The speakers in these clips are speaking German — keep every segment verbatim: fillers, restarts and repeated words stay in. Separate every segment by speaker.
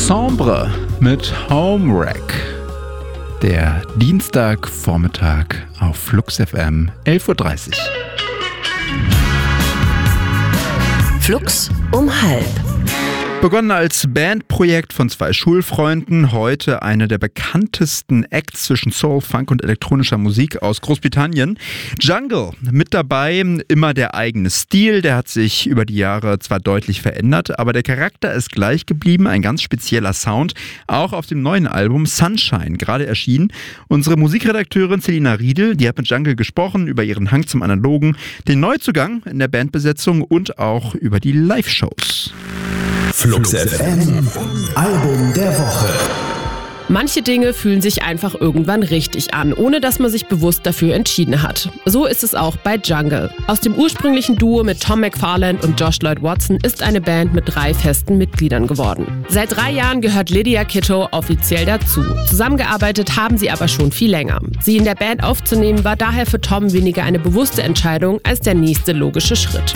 Speaker 1: Sombre mit Homewreck. Der Dienstagvormittag auf Flux F M, elf Uhr dreißig.
Speaker 2: Flux um halb.
Speaker 1: Begonnen als Bandprojekt von zwei Schulfreunden, heute eine der bekanntesten Acts zwischen Soul, Funk und elektronischer Musik aus Großbritannien. Jungle, mit dabei, immer der eigene Stil, der hat sich über die Jahre zwar deutlich verändert, aber der Charakter ist gleich geblieben, ein ganz spezieller Sound, auch auf dem neuen Album Sunshine, gerade erschienen. Unsere Musikredakteurin Selina Riedel, die hat mit Jungle gesprochen über ihren Hang zum Analogen, den Neuzugang in der Bandbesetzung und auch über die Live-Shows.
Speaker 3: Flux F M, Album der Woche.
Speaker 4: Manche Dinge fühlen sich einfach irgendwann richtig an, ohne dass man sich bewusst dafür entschieden hat. So ist es auch bei Jungle. Aus dem ursprünglichen Duo mit Tom McFarland und Josh Lloyd Watson ist eine Band mit drei festen Mitgliedern geworden. Seit drei Jahren gehört Lydia Kitto offiziell dazu. Zusammengearbeitet haben sie aber schon viel länger. Sie in der Band aufzunehmen war daher für Tom weniger eine bewusste Entscheidung als der nächste logische Schritt.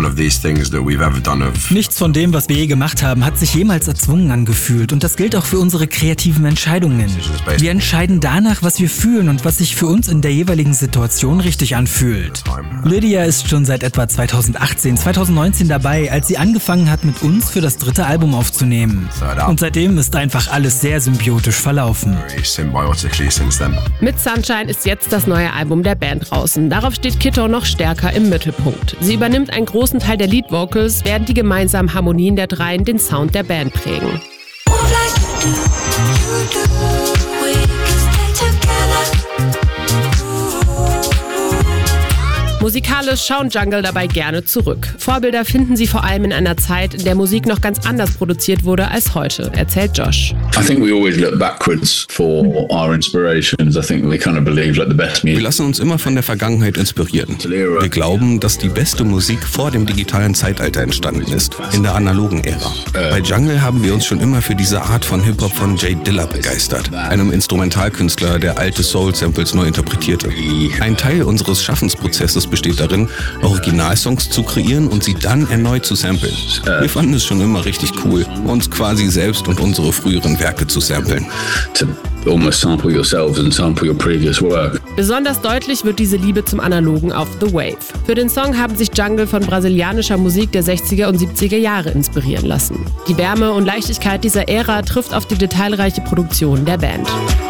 Speaker 5: Nichts von dem, was wir je gemacht haben, hat sich jemals erzwungen angefühlt. Und das gilt auch für unsere kreativen Entscheidungen. Wir entscheiden danach, was wir fühlen und was sich für uns in der jeweiligen Situation richtig anfühlt. Lydia ist schon seit etwa zweitausendachtzehn, zweitausendneunzehn dabei, als sie angefangen hat, mit uns für das dritte Album aufzunehmen. Und seitdem ist einfach alles sehr symbiotisch verlaufen.
Speaker 4: Mit Sunshine ist jetzt das neue Album der Band draußen. Darauf steht Kitto noch stärker im Mittelpunkt. Sie übernimmt einen großen Teil der Lead-Vocals, während die gemeinsamen Harmonien der Dreien den Sound der Band prägen. Musikalisch schauen Jungle dabei gerne zurück. Vorbilder finden sie vor allem in einer Zeit, in der Musik noch ganz anders produziert wurde als heute, erzählt Josh.
Speaker 6: Wir lassen uns immer von der Vergangenheit inspirieren. Wir glauben, dass die beste Musik vor dem digitalen Zeitalter entstanden ist, in der analogen Ära. Bei Jungle haben wir uns schon immer für diese Art von Hip-Hop von Jay Dilla begeistert, einem Instrumentalkünstler, der alte Soul-Samples neu interpretierte. Ein Teil unseres Schaffensprozesses besteht darin, Originalsongs zu kreieren und sie dann erneut zu samplen. Wir fanden es schon immer richtig cool, uns quasi selbst und unsere früheren Werke zu samplen.
Speaker 4: Besonders deutlich wird diese Liebe zum Analogen auf The Wave. Für den Song haben sich Jungle von brasilianischer Musik der sechziger und siebziger Jahre inspirieren lassen. Die Wärme und Leichtigkeit dieser Ära trifft auf die detailreiche Produktion der Band.